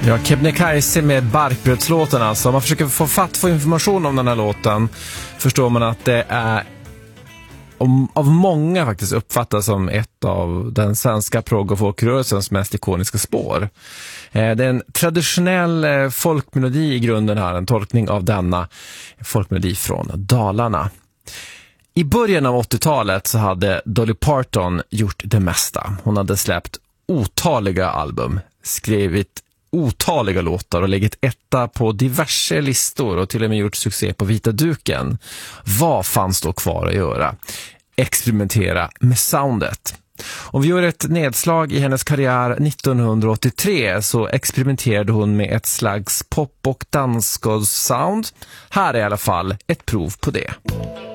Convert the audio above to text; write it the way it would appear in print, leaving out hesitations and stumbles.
Ja, Kebnekaise med Barkbrödslåten alltså. Om man försöker få information om den här låten förstår man att det är av många faktiskt uppfattas som ett av den svenska prog- och folkrörelsens mest ikoniska spår. Det är en traditionell folkmelodi i grunden här, en tolkning av denna folkmelodi från Dalarna. I början av 80-talet så hade Dolly Parton gjort det mesta. Hon hade släppt otaliga album, skrivit otaliga låtar och legat etta på diverse listor och till och med gjort succé på vita duken. Vad fanns då kvar att göra? Experimentera med soundet. Om vi gör ett nedslag i hennes karriär 1983 så experimenterade hon med ett slags pop- och dansgolvssound. Här är i alla fall ett prov på det.